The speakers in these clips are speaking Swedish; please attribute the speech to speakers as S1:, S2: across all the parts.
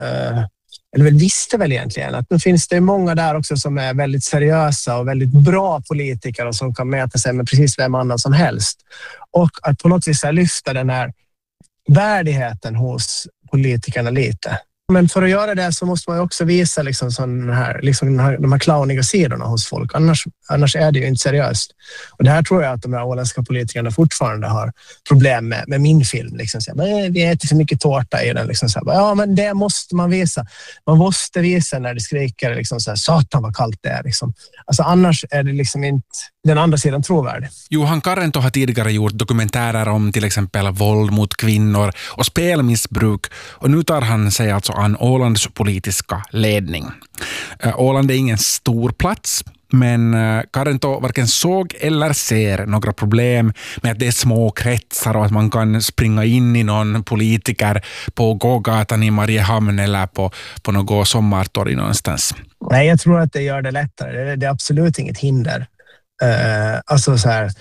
S1: eller väl visste väl egentligen att nu finns det många där också som är väldigt seriösa och väldigt bra politiker och som kan mäta sig med precis vem annan som helst. Och att på något vis lyfta den här värdigheten hos politikerna lite. Men för att göra det så måste man ju också visa liksom de här clowniga sidorna hos folk. Annars är det ju inte seriöst. Och det här tror jag att de här åländska politikerna fortfarande har problem med min film. Liksom. Men vi äter för mycket tårta i den. Liksom. Ja, men det måste man visa. Man måste visa när det skriker liksom, satan vad kallt det är. Liksom. Alltså, annars är det liksom inte den andra sidan trovärdig.
S2: Johan Karento har tidigare gjort dokumentärer om till exempel våld mot kvinnor och spelmissbruk. Och nu tar han sig alltså an Ålands politiska ledning. Åland är ingen stor plats, men Karento varken såg eller ser några problem med att det är små kretsar och att man kan springa in i någon politiker på gågatan i Mariehamn eller på något sommartorg någonstans.
S1: Nej, jag tror att det gör det lättare. Det är absolut inget hinder. Alltså så här,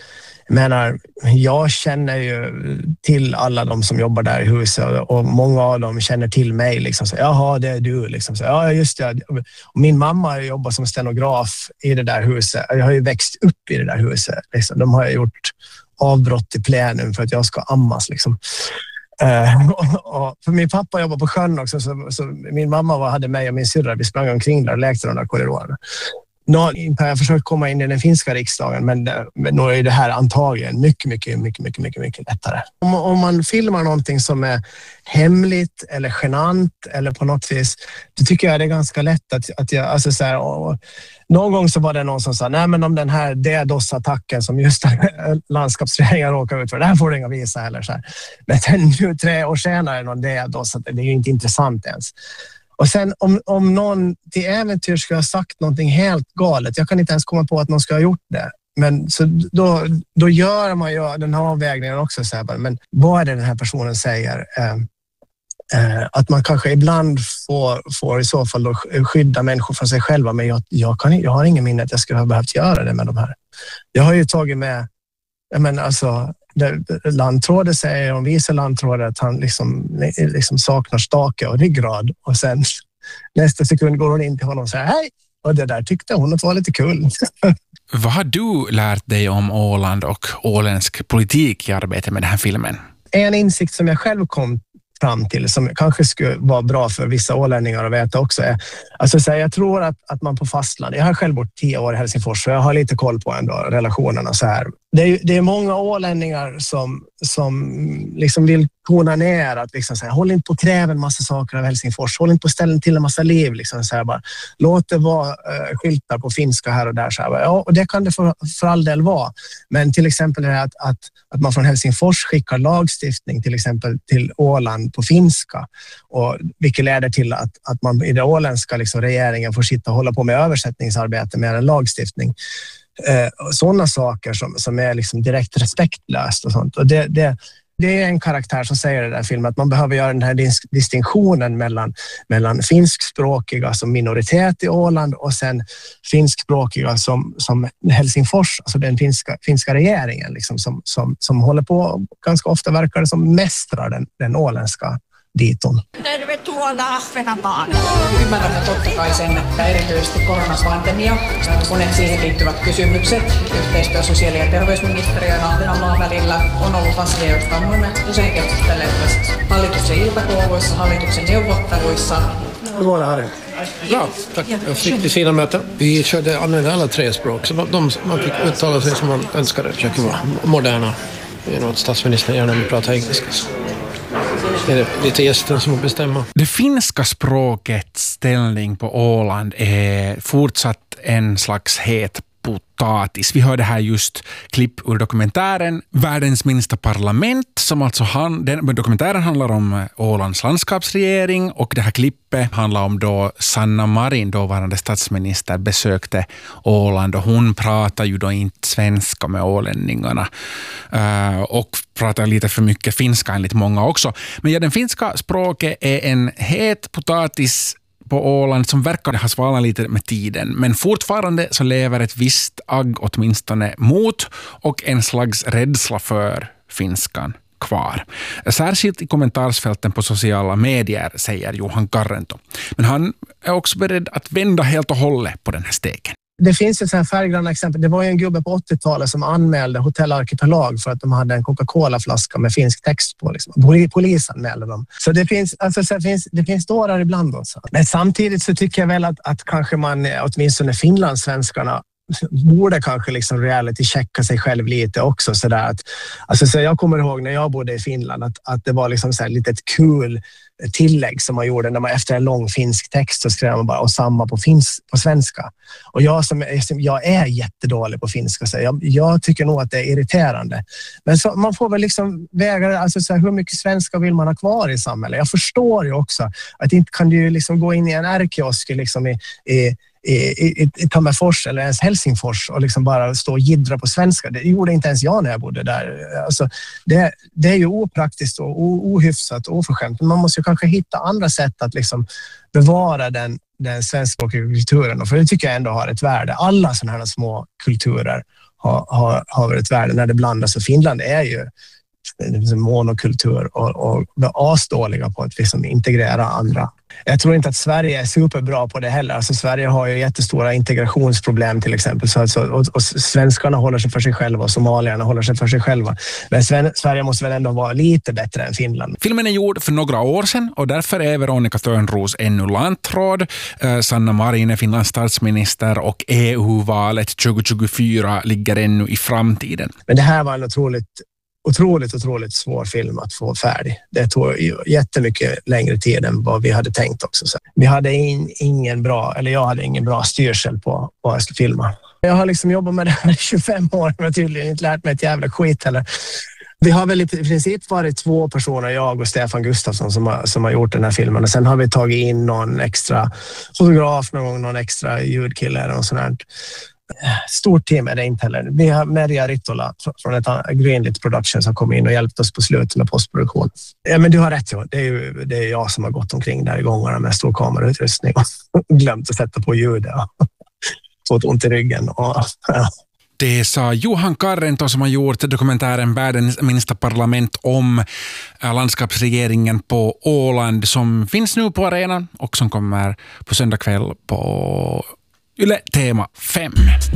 S1: jag känner ju till alla de som jobbar där i huset och många av dem känner till mig liksom, så jaha, det är du liksom, så ja just det. Och min mamma jobbar som stenograf i det där huset. Jag har ju växt upp i det där huset liksom. De har gjort avbrott i plenum för att jag ska ammas liksom. Och för min pappa jobbar på sjön också, så min mamma hade mig och min syrra, vi sprang omkring där och lekte de där korridorerna. Jag har försökt komma in i den finska riksdagen, men nu är det här antagligen mycket lättare. Om man filmar någonting som är hemligt eller genant eller på något vis, då tycker jag det är ganska lätt att jag, alltså så här, någon gång så var det någon som sa, nej men om den här DDoS-attacken som just landskapsregeringen råkar ut för, det här får du inga visa heller. Så här. Men nu 3 år senare någon DDoS, det är ju inte intressant ens. Och sen om någon till äventyr ska ha sagt någonting helt galet, jag kan inte ens komma på att någon ska ha gjort det. Men så då gör man ju den här avvägningen också. Så här, men vad är det den här personen säger? Att man kanske ibland får i så fall då skydda människor från sig själva. Men jag har ingen minne att jag skulle ha behövt göra det med de här. Jag har ju tagit med, alltså, Landtrådet säger om vice landtrådet att han liksom saknar stake och ryggrad, och sen nästa sekund går hon in till honom och säger hej, och det där tyckte hon att var lite kul.
S2: Vad har du lärt dig om Åland och åländsk politik i arbetet med den här filmen?
S1: En insikt som jag själv kom fram till, som kanske skulle vara bra för vissa ålänningar att veta också, är alltså så här, jag tror att man på fastland, jag har själv bott 10 år i Helsingfors så jag har lite koll på ändå relationerna så här. Det är många ålänningar som liksom vill tona ner att liksom så här, håll inte på att kräva en massa saker av Helsingfors, håll inte på att ställa till en massa liv liksom så här, bara låt det vara skyltar på finska här och där så här, bara, ja, och det kan det för all del vara, men till exempel är det att man från Helsingfors skickar lagstiftning till exempel till Åland på finska, och vilket leder till att man i det åländska liksom, regeringen får sitta och hålla på med översättningsarbete med en lagstiftning. Sådana saker som är liksom direkt respektlöst och sånt. Och det är en karaktär som säger i den här filmen att man behöver göra den här distinktionen mellan finskspråkiga som minoritet i Åland och sen finskspråkiga som Helsingfors, alltså den finska regeringen liksom, som håller på, ganska ofta verkar det som mästrar den åländska diton.
S3: Tervetuloa Ahvenanmaan. Ymmärrämme totta kai sen, että erityisesti koronapandemia, monet siihen liittyvät kysymykset, yhteistyö sosiaali- ja terveysministeriön ja Ahvenanmaan välillä on ollut asia, josta olemme usein keskustelleet myös hallituksen iltakouluissa, hallituksen neuvotteluissa.
S4: Hur var det här? Bra, tack. Jag fick det fina möten. Vi använde alla 3 språk, så man fick uttala sig som man önskade. Försöker vara moderna. Det är något statsministern gärna vill prata engelska. Det är lite gästen som bestämmer.
S2: Det finska språkets ställning på Åland är fortsatt en slags het potatis. Vi hörde här just klipp ur dokumentären Världens minsta parlament, som alltså dokumentären handlar om Ålands landskapsregering, och det här klippet handlar om då Sanna Marin, dåvarande statsminister, besökte Åland, och hon pratar ju då inte svenska med ålänningarna och pratar lite för mycket finska enligt många också. Men ja, den finska språket är en het potatis på Åland som verkar ha svalnat lite med tiden, men fortfarande så lever ett visst agg åtminstone mot och en slags rädsla för finskan. kvar. Särskilt i kommentarsfälten på sociala medier, säger Johan Karrento. Men han är också beredd att vända helt och hållet på den här steken.
S1: Det finns ju så här färggranna exempel. Det var ju en gubbe på 80-talet som anmälde Hotell Arkipelag för att de hade en Coca-Cola-flaska med finsk text på. Liksom. Polisen anmälde dem. Så det finns dårar ibland också. Men samtidigt så tycker jag väl att kanske man, åtminstone finlandssvenskarna, borde kanske liksom reality-checka sig själv lite också. Så där att, alltså, så jag kommer ihåg när jag bodde i Finland att det var liksom så här lite ett kul tillägg som man gjorde när man efter en lång finsk text så skrev man bara och samma på svenska. Och jag är jättedålig på finska så jag tycker nog att det är irriterande. Men så, man får väl liksom väga alltså så här, hur mycket svenska vill man ha kvar i samhället. Jag förstår ju också att inte kan du liksom gå in i en ärkiosk liksom i Tammerfors eller ens Helsingfors och liksom bara stå och jiddra på svenska. Det gjorde inte ens jag när jag bodde där. Alltså, det är ju opraktiskt och ohyfsat och oförskämt. Men man måste ju kanske hitta andra sätt att liksom bevara den svenska kulturen. För det tycker jag ändå har ett värde. Alla sådana här små kulturer har ett värde när det blandas. Och Finland är ju monokultur och asdåliga på att liksom integrera andra. Jag tror inte att Sverige är superbra på det heller. Alltså Sverige har ju jättestora integrationsproblem till exempel. Och svenskarna håller sig för sig själva och somalierna håller sig för sig själva. Men Sverige måste väl ändå vara lite bättre än Finland.
S2: Filmen är gjord för några år sedan och därför är Veronica Thörnros ännu lantråd. Sanna Marin är Finlands statsminister och EU-valet 2024 ligger ännu i framtiden. Men det här var en otroligt svår film att få färdig. Det tog jättemycket längre tid än vad vi hade tänkt också. Så vi hade jag hade ingen bra styrsel på vad jag skulle filma. Jag har liksom jobbat med det här i 25 år och tydligen inte lärt mig ett jävla skit heller. Vi har väl i princip varit 2 personer, jag och Stefan Gustafsson som har gjort den här filmen. Och sen har vi tagit in någon extra fotograf, någon extra ljudkille eller något sånt här. Stort team är det inte heller. Vi har Merja Rittola från ett Greenlit Production som kom in och hjälpt oss på slutet med postproduktion. Ja, men du har rätt. Ja. Det är jag som har gått omkring där i gångarna med stor kamerautrustning och glömt att sätta på ljud. Fått ont i ryggen. Det sa Johan Karrento som har gjort dokumentären Världens minsta parlament om landskapsregeringen på Åland som finns nu på arenan och som kommer på söndag kväll på Yle Tema 5.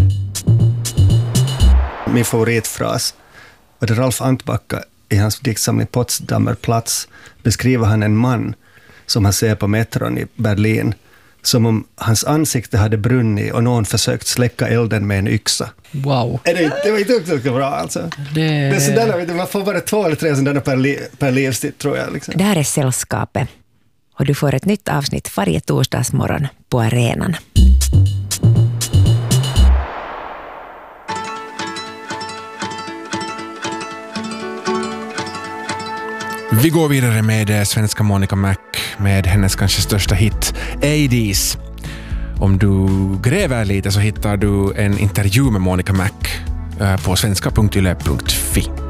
S5: Min favoritfras var det Ralf Antbacka i hans diktsamling Potsdamer Platz beskriver han en man som han ser på metron i Berlin som om hans ansikte hade brunnit och någon försökt släcka elden med en yxa.
S6: Wow.
S5: Det var inte också bra alltså. Det är sådär, man får bara 2 eller 3 sådana per livstid tror jag. Liksom.
S7: Det här är Sällskapet och du får ett nytt avsnitt varje torsdagsmorgon på arenan.
S2: Vi går vidare med svenska Monica Mac med hennes kanske största hit 80s. Om du gräver lite så hittar du en intervju med Monica Mac på svenska.yle.fi.